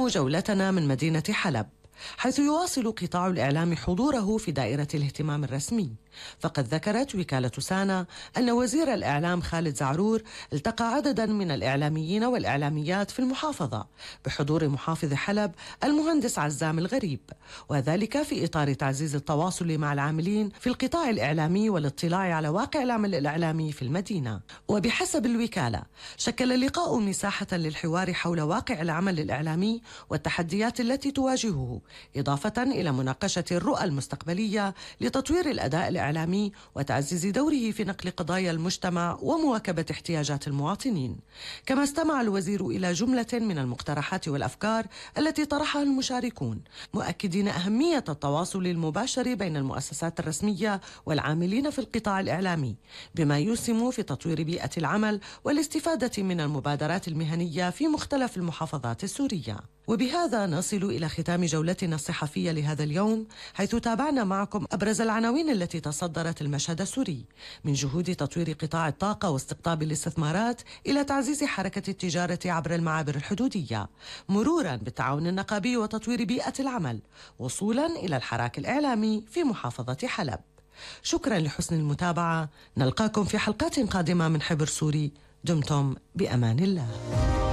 نختتم جولتنا من مدينة حلب، حيث يواصل قطاع الإعلام حضوره في دائرة الاهتمام الرسمي. فقد ذكرت وكالة سانا أن وزير الإعلام خالد زعرور التقى عددا من الإعلاميين والإعلاميات في المحافظة بحضور محافظ حلب المهندس عزام الغريب، وذلك في إطار تعزيز التواصل مع العاملين في القطاع الإعلامي والاطلاع على واقع العمل الإعلامي في المدينة. وبحسب الوكالة شكل اللقاء مساحة للحوار حول واقع العمل الإعلامي والتحديات التي تواجهه، إضافة إلى مناقشة الرؤى المستقبلية لتطوير الأداء الإعلامي وتعزيز دوره في نقل قضايا المجتمع ومواكبة احتياجات المواطنين. كما استمع الوزير إلى جملة من المقترحات والأفكار التي طرحها المشاركون، مؤكدين أهمية التواصل المباشر بين المؤسسات الرسمية والعاملين في القطاع الإعلامي، بما يسهم في تطوير بيئة العمل والاستفادة من المبادرات المهنية في مختلف المحافظات السورية. وبهذا نصل إلى ختام جولتنا الصحفية لهذا اليوم، حيث تابعنا معكم أبرز العناوين التي تصدرت المشهد السوري، من جهود تطوير قطاع الطاقة واستقطاب الاستثمارات إلى تعزيز حركة التجارة عبر المعابر الحدودية، مرورا بالتعاون النقابي وتطوير بيئة العمل، وصولا إلى الحراك الإعلامي في محافظة حلب. شكرا لحسن المتابعة، نلقاكم في حلقات قادمة من حبر سوري. دمتم بأمان الله.